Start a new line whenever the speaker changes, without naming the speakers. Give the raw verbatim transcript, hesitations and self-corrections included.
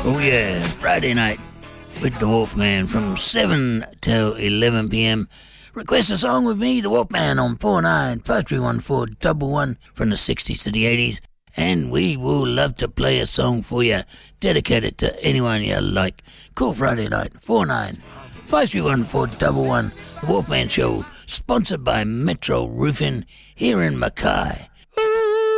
Oh yeah, Friday night with the Wolfman from seven till eleven p.m. Request a song with me, the Wolfman, on four nine five three one four one one from the sixties to the eighties. And we will love to play a song for you, dedicated to anyone you like. Call Friday night, four nine five three one four one one. The Wolfman Show, sponsored by Metro Roofing here in Mackay.